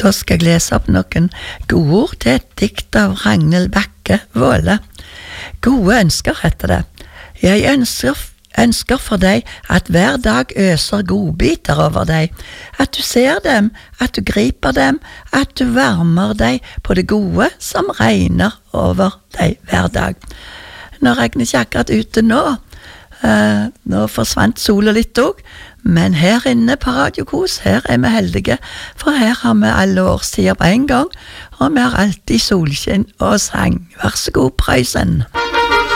Da skal jeg lese opp noen gode ord til et dikt av Ragnhild Bakke Våle. Gode ønsker heter det. Jeg ønsker for deg at hver dag øser godbiter over deg, at du ser dem, at du griper dem, at du varmer deg på det gode som regner over deg hver dag. Nå regner ikke akkurat ute nå. Nå forsvant sola litt også, men her inne på Radio Kos, her er vi heldige, for her har vi alle årstider på en gang, og vi har alltid solskinn og sang. Vær så god, Prøysen!